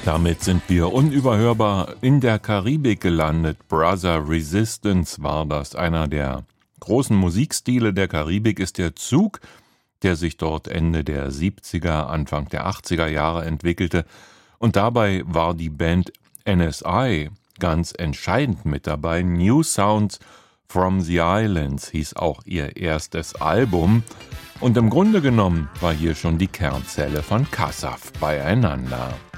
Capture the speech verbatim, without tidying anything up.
Damit sind wir unüberhörbar in der Karibik gelandet. Brother Resistance war das. Einer der großen Musikstile der Karibik ist der Zouk, der sich dort Ende der siebziger, Anfang der achtziger Jahre entwickelte. Und dabei war die Band N S I ganz entscheidend mit dabei. New Sounds from the Islands hieß auch ihr erstes Album. Und im Grunde genommen war hier schon die Kernzelle von Kassaf beieinander.